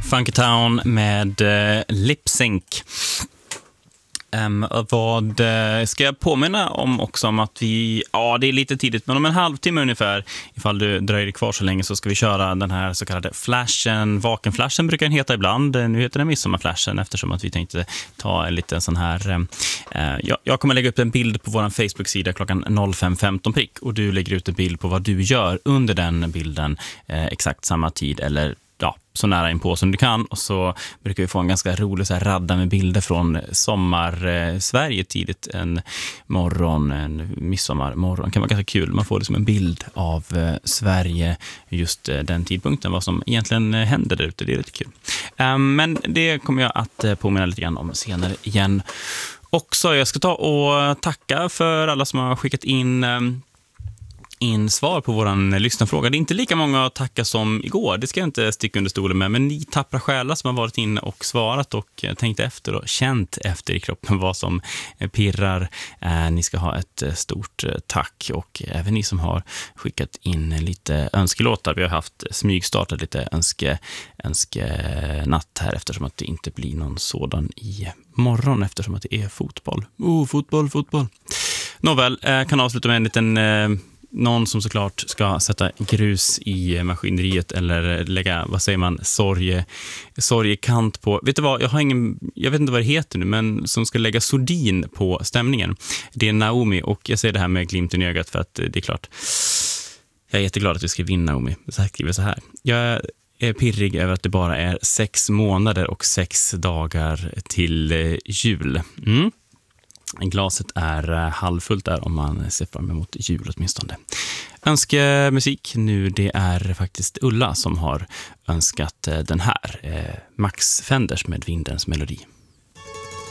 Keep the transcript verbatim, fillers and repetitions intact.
Funky Town med uh, Lip Sync. Um, vad uh, ska jag påminna om också om att vi, ja det är lite tidigt, men om en halvtimme ungefär, ifall du dröjer kvar så länge, så ska vi köra den här så kallade flashen. Vakenflashen brukar den heta ibland, nu heter den midsommarflashen, eftersom att vi tänkte ta en liten sån här uh, jag, jag kommer lägga upp en bild på vår Facebook-sida klockan fem femton prick, och du lägger ut en bild på vad du gör under den bilden uh, exakt samma tid, eller ja, så nära in på som du kan. Och så brukar vi få en ganska rolig så här radda med bilder från sommar eh, Sverige tidigt en morgon, en midsommarmorgon. Det kan vara ganska kul. Man får liksom en bild av eh, Sverige just eh, den tidpunkten, vad som egentligen eh, händer där ute. Det är lite kul. Um, men det kommer jag att eh, påminna lite grann om senare igen. Också, jag ska ta och tacka för alla som har skickat in eh, in svar på våran lyssnarfråga. Det är inte lika många att tacka som igår, det ska jag inte sticka under stolen med, men ni tappra själar som har varit inne och svarat och tänkt efter och känt efter i kroppen vad som pirrar. Eh, ni ska ha ett stort tack, och även ni som har skickat in lite önskelåtar. Vi har haft smygstartat lite önske, önskenatt här, eftersom att det inte blir någon sådan i morgon, eftersom att det är fotboll. Oh, fotboll, fotboll. Nåväl, eh, kan avsluta med en liten eh, någon som såklart ska sätta grus i maskineriet, eller lägga, vad säger man, sorge, sorgekant på. Vet du vad, jag har ingen, jag vet inte vad det heter nu, men som ska lägga sordin på stämningen. Det är Naomi, och jag säger det här med glimten i ögat för att det är klart. Jag är jätteglad att vi ska vinna, Naomi. Så här skriver så här. Jag är pirrig över att det bara är sex månader och sex dagar till jul. Mm. Glaset är halvfullt där om man ser fram emot jul åtminstone. Önskemusik nu, det är faktiskt Ulla som har önskat den här. Max Fenders med Vindens melodi.